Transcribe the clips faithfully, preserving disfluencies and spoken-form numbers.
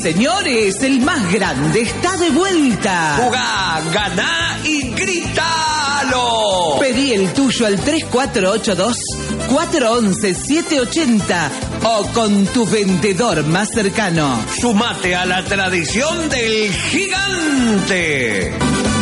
señores, el más grande está de vuelta. Jugá, ganá y grítalo. Pedí el tuyo al tres cuatro ocho dos, cuatro once, siete ochenta o con tu vendedor más cercano. Sumate a la tradición del gigante.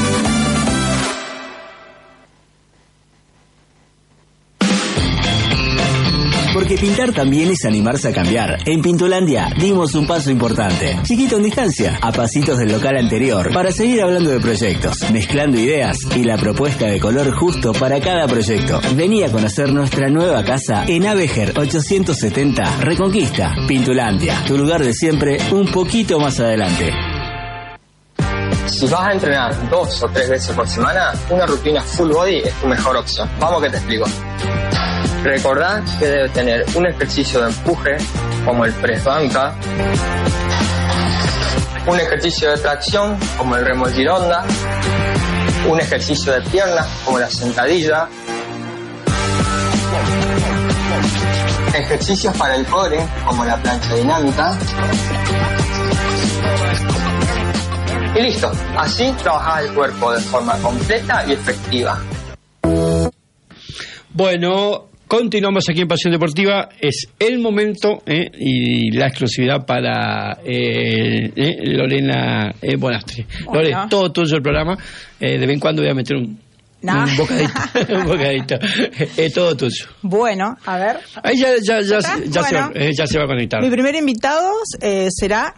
Porque pintar también es animarse a cambiar. En Pintulandia dimos un paso importante. Chiquito en distancia, a pasitos del local anterior, para seguir hablando de proyectos, mezclando ideas y la propuesta de color justo para cada proyecto. Vení a conocer nuestra nueva casa en Avejer ochocientos setenta, Reconquista. Pintulandia, tu lugar de siempre, un poquito más adelante. Si vas a entrenar dos o tres veces por semana, una rutina full body es tu mejor opción. Vamos que te explico. Recordá que debe tener un ejercicio de empuje, como el press banca, un ejercicio de tracción, como el remo gironda, un ejercicio de piernas, como la sentadilla, ejercicios para el core, como la plancha dinámica, y listo. Así trabajás el cuerpo de forma completa y efectiva. Bueno, continuamos aquí en Pasión Deportiva. Es el momento eh, y la exclusividad para eh, eh, Lorena eh, Bonastre. Bueno. Lore, todo tuyo el programa. Eh, de vez en cuando voy a meter un, no. un bocadito. un bocadito. Es eh, todo tuyo. Bueno, a ver. Ahí ya, ya, ya, ya, bueno, se, va, eh, ya se va a conectar. Mi primer invitado eh, será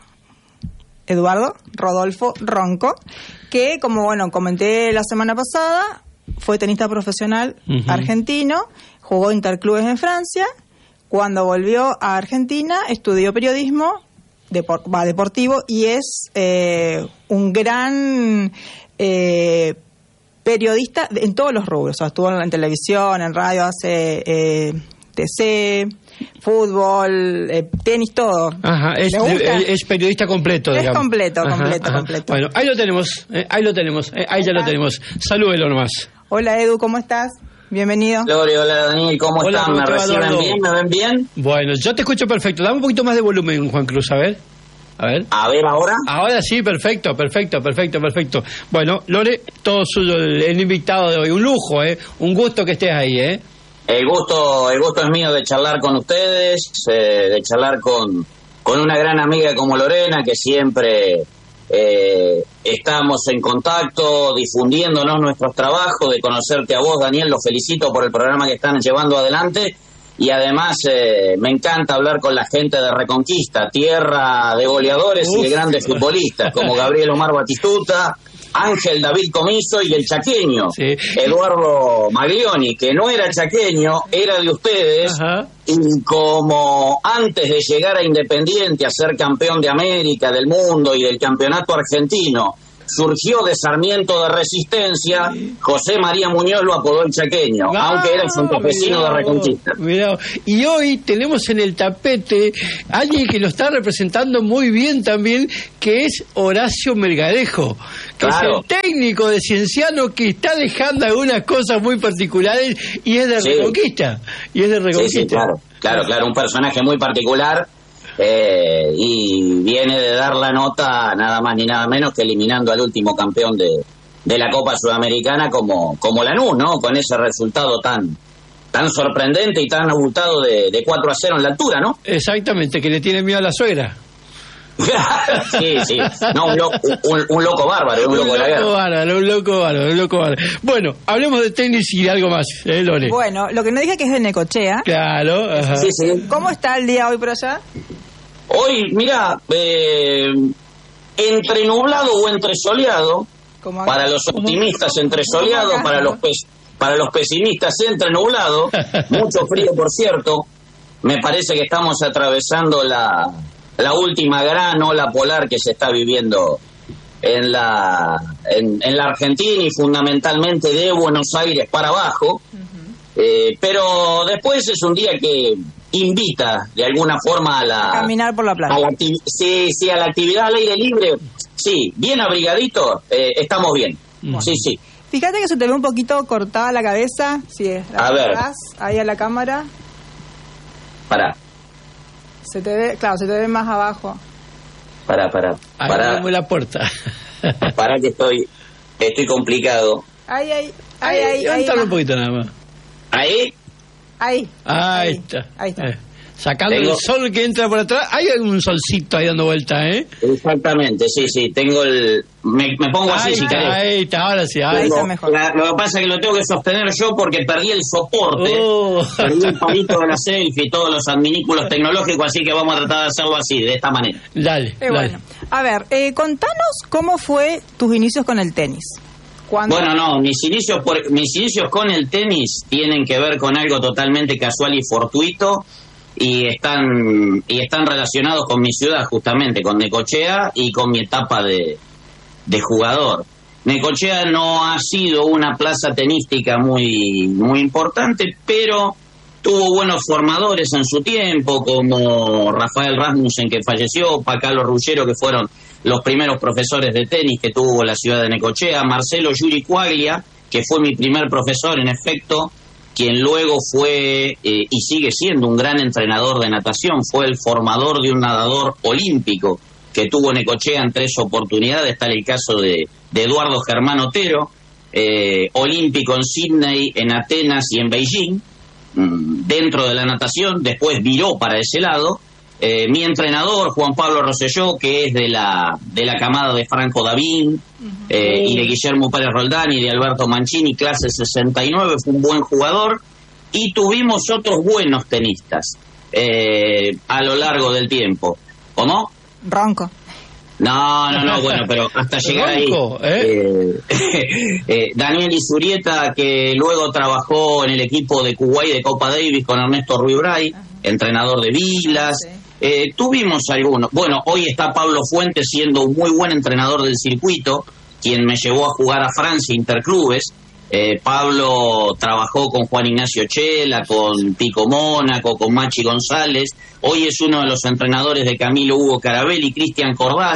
Eduardo Rodolfo Ronco, que, como bueno comenté la semana pasada, fue tenista profesional uh-huh. argentino, jugó interclubes en Francia. Cuando volvió a Argentina, estudió periodismo depor- va, deportivo y es eh, un gran eh, periodista en todos los rubros. O sea, estuvo en televisión, en radio, hace eh, T C, fútbol, eh, tenis, todo. Ajá, es, es, es periodista completo, es digamos. completo, ajá, completo, ajá. completo. Bueno, ahí lo tenemos, eh, ahí lo tenemos, eh, ahí ya lo tenemos. Salúdelo nomás. Hola Edu, ¿cómo estás? Bienvenido. Gloria, hola Daniel, ¿cómo hola, están? ¿Me reciben Eduardo? bien? ¿Me ven bien? Bueno, yo te escucho perfecto. Dame un poquito más de volumen, Juan Cruz, a ver. A ver. A ver, ¿ahora? Ahora sí, perfecto, perfecto, perfecto, perfecto. Bueno, Lore, todo suyo, el, el invitado de hoy. Un lujo, ¿eh? Un gusto que estés ahí, ¿eh? El gusto, el gusto es mío de charlar con ustedes, eh, de charlar con, con una gran amiga como Lorena, que siempre eh, estamos en contacto, difundiéndonos nuestros trabajos, de conocerte a vos, Daniel, los felicito por el programa que están llevando adelante, y además eh, me encanta hablar con la gente de Reconquista, tierra de goleadores Uf. y de grandes futbolistas, como Gabriel Omar Batistuta, Ángel David Comiso y el chaqueño, sí. Eduardo Maglioni, que no era chaqueño, era de ustedes. Ajá. Y como antes de llegar a Independiente a ser campeón de América, del mundo y del campeonato argentino, surgió de Sarmiento de Resistencia, José María Muñoz lo apodó el chaqueño, no, aunque era el santafesino de Reconquista. Mirá. Y hoy tenemos en el tapete a alguien que lo está representando muy bien también, que es Horacio Melgarejo, que claro. es el técnico de Cienciano, que está dejando algunas cosas muy particulares y es de sí. Reconquista. Y es de Reconquista. Sí, sí, claro, claro, claro, un personaje muy particular. Eh, y viene de dar la nota nada más ni nada menos que eliminando al último campeón de, de la Copa Sudamericana como, como Lanús, ¿no? Con ese resultado tan tan sorprendente y tan abultado de, de cuatro a cero en la altura, ¿no? Exactamente, que le tiene miedo a la suegra. sí, sí, no, un, lo, un, un loco bárbaro, un, un loco de la guerra. Bárbaro, un loco bárbaro, un loco bárbaro. Bueno, hablemos de tenis y de algo más, ¿eh, Lore? Bueno, lo que no dije que es de Necochea. Claro, ajá. Sí, sí. ¿Cómo está el día hoy por allá? Hoy, mira, eh, entre nublado o entre soleado, para los optimistas entre soleado, para los pes- para los pesimistas entre nublado, mucho frío por cierto. Me parece que estamos atravesando la, la última gran ola polar que se está viviendo en la en, en la Argentina y fundamentalmente de Buenos Aires para abajo. Uh-huh. Eh, pero después es un día que invita de alguna forma a la a caminar por la playa. A la acti- sí, sí, a la actividad al aire libre. Sí, bien abrigadito, eh, estamos bien. Bueno. Sí, sí. Fíjate que se te ve un poquito cortada la cabeza. Sí, es. A ver. Ahí a la cámara. Pará. Se te ve, claro, se te ve más abajo. Para, para, para. Abramos la puerta. Para que estoy, estoy complicado. Ahí, ahí, ahí, ahí. Levántalo ahí un poquito nada más. Ahí. Ahí. Ahí está. Ahí está. Eh, Sacando Tengo... el sol que entra por atrás, hay un solcito ahí dando vuelta, ¿eh? Exactamente, sí, sí, tengo el... Me, me pongo así ahí si está, querés. ahí está, ahora sí, ahí Ahí está. está mejor. La, lo que pasa es que lo tengo que sostener yo porque perdí el soporte, Oh. perdí el palito de la selfie y todos los adminículos tecnológicos, así que vamos a tratar de hacerlo así, de esta manera. Dale, Eh, dale. bueno. A ver, eh, contanos cómo fue tus inicios con el tenis. ¿Cuándo? Bueno, no, mis inicios, por, mis inicios con el tenis tienen que ver con algo totalmente casual y fortuito y están y están relacionados con mi ciudad, justamente, con Necochea y con mi etapa de, de jugador. Necochea no ha sido una plaza tenística muy, muy importante, pero tuvo buenos formadores en su tiempo, como Rafael Rasmussen, que falleció, Pacalo Ruggero, que fueron los primeros profesores de tenis que tuvo la ciudad de Necochea, Marcelo Yuri Quaglia, que fue mi primer profesor, en efecto, quien luego fue eh, y sigue siendo un gran entrenador de natación, fue el formador de un nadador olímpico que tuvo Necochea en tres oportunidades. Está el caso de, de Eduardo Germán Otero, eh, olímpico en Sydney, en Atenas y en Beijing, mmm, dentro de la natación. Después viró para ese lado. Eh, mi entrenador, Juan Pablo Rosselló, que es de la de la camada de Franco Davín, eh, y de Guillermo Pérez Roldán y de Alberto Mancini, clase sesenta y nueve, fue un buen jugador. Y tuvimos otros buenos tenistas eh, a lo largo del tiempo. ¿Cómo? Ronco. No, no, no, bueno, pero hasta llegar Ronco, ahí. ¿eh? Eh, eh, Daniel Isurieta, que luego trabajó en el equipo de Kuwait de Copa Davis con Ernesto Ruiz Bray, entrenador de Vilas. Sí. Eh, tuvimos algunos. Bueno, hoy está Pablo Fuentes siendo un muy buen entrenador del circuito, quien me llevó a jugar a Francia Interclubes. Eh, Pablo trabajó con Juan Ignacio Chela, con Pico Mónaco, con Machi González. Hoy es uno de los entrenadores de Camilo Hugo Carabelli, Cristian Cordás,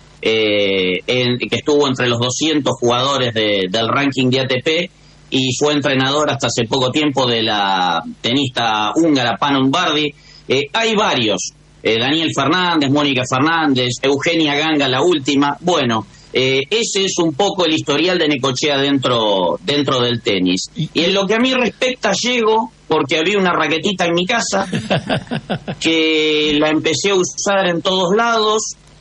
eh, en, que estuvo entre los doscientos jugadores de, del ranking de A T P y fue entrenador hasta hace poco tiempo de la tenista húngara Panon Bardi. Eh, hay varios. Eh, Daniel Fernández, Mónica Fernández, Eugenia Ganga, la última. Bueno, eh, ese es un poco el historial de Necochea dentro, dentro del tenis. Y en lo que a mí respecta, llego porque había una raquetita en mi casa que la empecé a usar en todos lados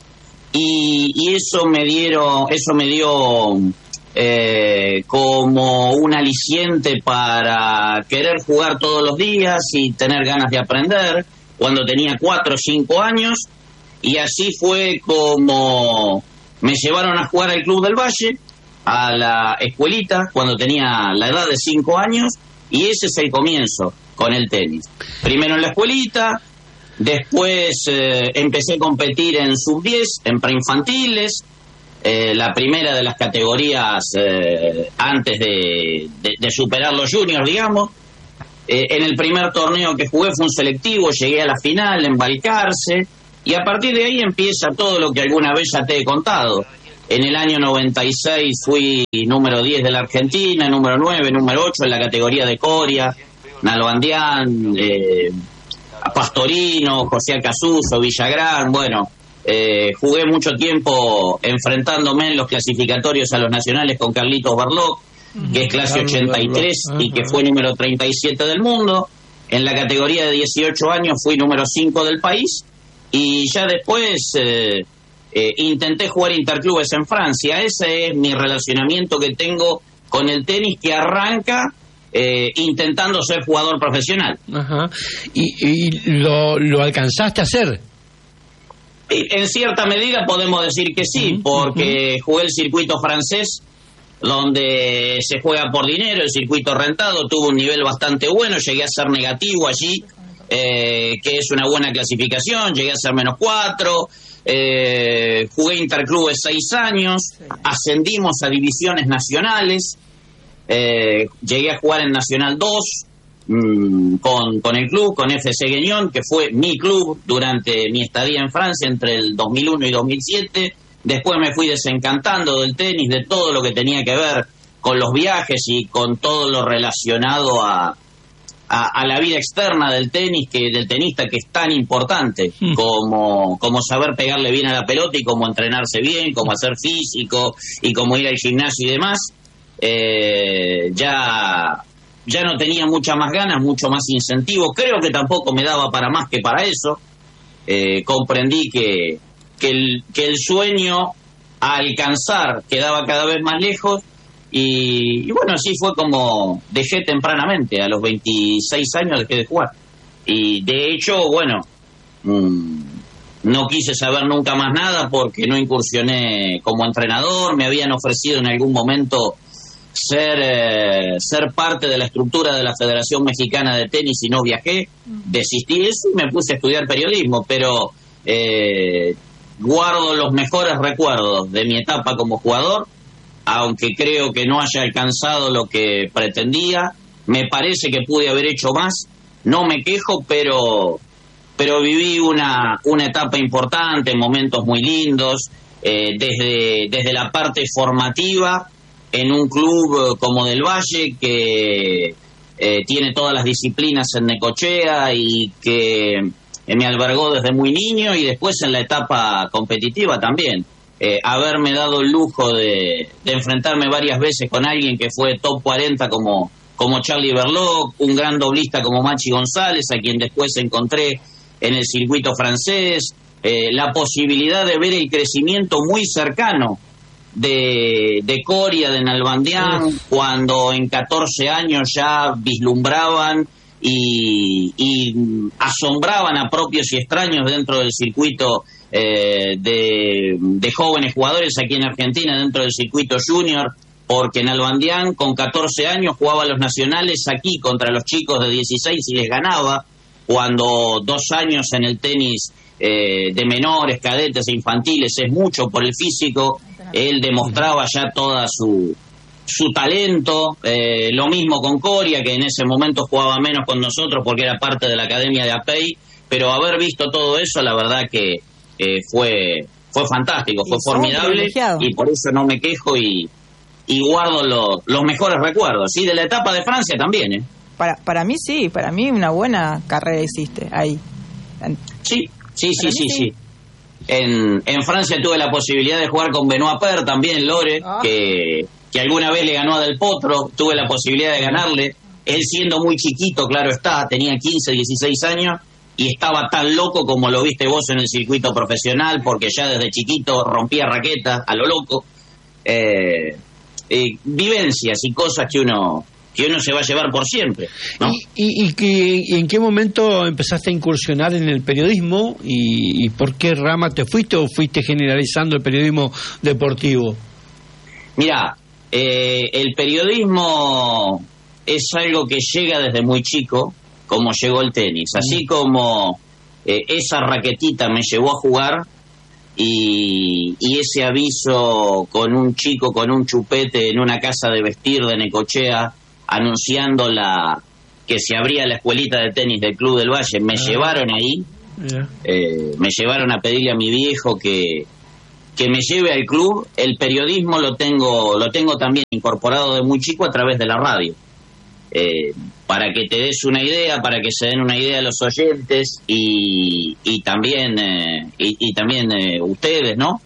y, y eso me dieron, eso me dio eh, como un aliciente para querer jugar todos los días y tener ganas de aprender. Cuando tenía cuatro o cinco años, y así fue como me llevaron a jugar al Club del Valle, a la escuelita, cuando tenía la edad de cinco años, y ese es el comienzo con el tenis. Primero en la escuelita, después eh, empecé a competir en sub diez, en preinfantiles, eh, la primera de las categorías eh, antes de, de, de superar los juniors, digamos. Eh, en el primer torneo que jugué fue un selectivo, llegué a la final en Balcarce y a partir de ahí empieza todo lo que alguna vez ya te he contado. En el año noventa y seis fui número diez de la Argentina, número nueve, número ocho en la categoría de Coria, Nalbandián, eh, Pastorino, José Acasuso, Villagrán. Bueno, eh, jugué mucho tiempo enfrentándome en los clasificatorios a los nacionales con Carlitos Berlot, que es clase ochenta y tres y que fue número treinta y siete del mundo. En la categoría de dieciocho años fui número cinco del país y ya después eh, eh, intenté jugar interclubes en Francia. Ese es mi relacionamiento que tengo con el tenis, que arranca eh, intentando ser jugador profesional. Ajá. ¿Y, y lo, lo alcanzaste a hacer? En cierta medida podemos decir que sí, porque jugué el circuito francés, donde se juega por dinero, el circuito rentado, tuvo un nivel bastante bueno, llegué a ser negativo allí, eh, que es una buena clasificación, llegué a ser menos cuatro, eh, jugué interclubes seis años, ascendimos a divisiones nacionales, eh, llegué a jugar en Nacional dos mmm, con, con el club, con F C Gueñón, que fue mi club durante mi estadía en Francia entre el dos mil uno y dos mil siete. Después me fui desencantando del tenis, de todo lo que tenía que ver con los viajes y con todo lo relacionado a, a, a la vida externa del tenis, que del tenista, que es tan importante, mm. como, como saber pegarle bien a la pelota y como entrenarse bien, como hacer físico y como ir al gimnasio y demás, eh, ya, ya no tenía muchas más ganas, mucho más incentivo. Creo que tampoco me daba para más que para eso. Eh, comprendí que, que, el, que el sueño a alcanzar quedaba cada vez más lejos. Y, y bueno, así fue como dejé tempranamente, a los veintiséis años dejé de jugar. Y de hecho, bueno, mmm, no quise saber nunca más nada porque no incursioné como entrenador. Me habían ofrecido en algún momento ser, eh, ser parte de la estructura de la Federación Mexicana de Tenis y no viajé. Desistí de eso y me puse a estudiar periodismo, pero eh, guardo los mejores recuerdos de mi etapa como jugador. Aunque creo que no haya alcanzado lo que pretendía, me parece que pude haber hecho más. No me quejo, pero pero viví una una etapa importante, momentos muy lindos, eh, desde desde la parte formativa en un club como Del Valle que eh, tiene todas las disciplinas en Necochea y que me albergó desde muy niño, y después en la etapa competitiva también. Eh, haberme dado el lujo de, de enfrentarme varias veces con alguien que fue top cuarenta como, como Charlie Berlocq, un gran doblista como Machi González, a quien después encontré en el circuito francés, eh, la posibilidad de ver el crecimiento muy cercano de, de Coria, de Nalbandián, sí. Cuando en catorce años ya vislumbraban y, y asombraban a propios y extraños dentro del circuito Eh, de, de jóvenes jugadores aquí en Argentina, dentro del circuito junior, porque Nalbandián con catorce años jugaba los nacionales aquí contra los chicos de dieciséis y les ganaba, cuando dos años en el tenis eh, de menores, cadetes e infantiles es mucho por el físico. Él demostraba ya toda su su talento, eh, lo mismo con Coria, que en ese momento jugaba menos con nosotros porque era parte de la academia de A P E I, pero haber visto todo eso, la verdad que Eh, fue fue fantástico, fue formidable, y por eso no me quejo y, y guardo lo, los mejores recuerdos. Sí, de la etapa de Francia también. ¿eh? Para para mí sí, para mí una buena carrera hiciste ahí. Sí, sí, sí, sí, sí, sí. En, en Francia tuve la posibilidad de jugar con Benoît Paire también, Lore, ah. que, que alguna vez le ganó a Del Potro, tuve la posibilidad de ganarle, él siendo muy chiquito, claro está, tenía quince, dieciséis años, y estaba tan loco como lo viste vos en el circuito profesional, porque ya desde chiquito rompía raquetas a lo loco. Eh, eh, vivencias y cosas que uno que uno se va a llevar por siempre, ¿no? ¿Y, y, y, que, y en qué momento empezaste a incursionar en el periodismo y, y por qué rama te fuiste o fuiste generalizando el periodismo deportivo? Mira, eh, el periodismo es algo que llega desde muy chico, como llegó el tenis, así como eh, esa raquetita me llevó a jugar y, y ese aviso con un chico con un chupete en una casa de vestir de Necochea anunciando la que se abría la escuelita de tenis del Club del Valle, me ah. llevaron ahí, yeah. eh, me llevaron a pedirle a mi viejo que que me lleve al club. El periodismo lo tengo lo tengo también incorporado de muy chico a través de la radio. Eh, para que te des una idea, para que se den una idea los oyentes y, y también eh, y, y también eh, ustedes, ¿no?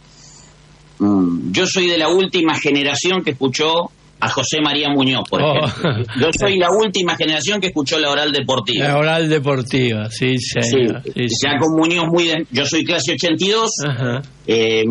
Mm, yo soy de la última generación que escuchó a José María Muñoz, por oh. ejemplo. Yo soy la última generación que escuchó la Oral Deportiva. La Oral Deportiva, sí, señor. Sí, sí, ya sí. con Muñoz muy de, yo soy clase ochenta y dos. Ajá. Eh,